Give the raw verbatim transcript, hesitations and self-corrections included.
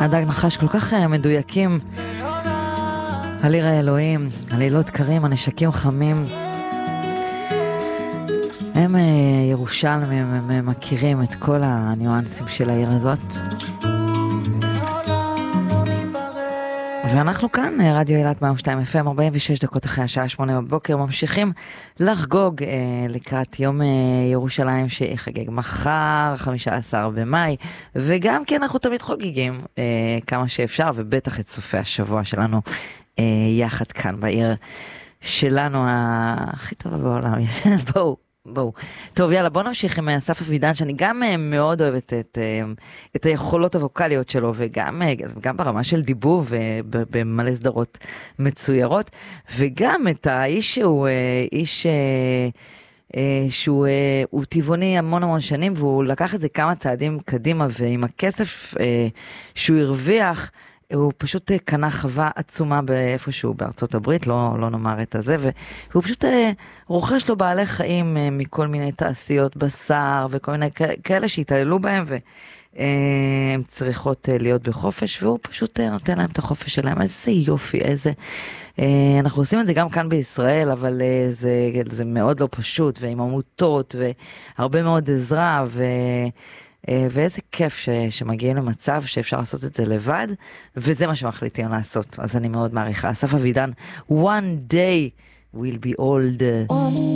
הדג נחש כל כך מדויקים. על עיר האלוהים, הלילות קרים, הנשקים חמים. הם ירושלמים, הם מכירים את כל הניואנסים של העיר הזאת. ואנחנו כאן, רדיו אילת מאה ושתיים אף אם, ארבעים ושש דקות אחרי השעה שמונה בבוקר, ממשיכים לחגוג אה, לקראת יום אה, ירושלים שיחגג מחר, חמישה עשר במאי, וגם כן אנחנו תמיד חוגגים אה, כמה שאפשר, ובטח את סופי השבוע שלנו אה, יחד כאן בעיר שלנו הכי טובה בעולם. בואו. בואו. טוב, יאללה, בואו נמשיך עם אסף אבידן, שאני גם מאוד אוהבת את, את היכולות הווקליות שלו, וגם, גם ברמה של דיבוב, ובמלא סדרות מצוירות, וגם את האיש שהוא איש שהוא הוא טבעוני המון המון שנים, והוא לקח את זה כמה צעדים קדימה, ועם הכסף שהוא הרוויח, הוא פשוט קנה חווה עצומה באיפשהו בארצות הברית, לא, לא נאמר את הזה, והוא פשוט רוכש לו בעלי חיים מכל מיני תעשיות בשר, וכל מיני כאלה שהתעללו בהם, והם צריכות להיות בחופש, והוא פשוט נותן להם את החופש שלהם. איזה יופי, איזה... אנחנו עושים את זה גם כאן בישראל, אבל זה, זה מאוד לא פשוט, ועם עמותות, והרבה מאוד עזרה, ו... ואיזה כיף ש, שמגיעים למצב שאפשר לעשות את זה לבד, וזה מה שמחליטים לעשות. אז אני מאוד מעריכה. אסף אבידן, one day will be old.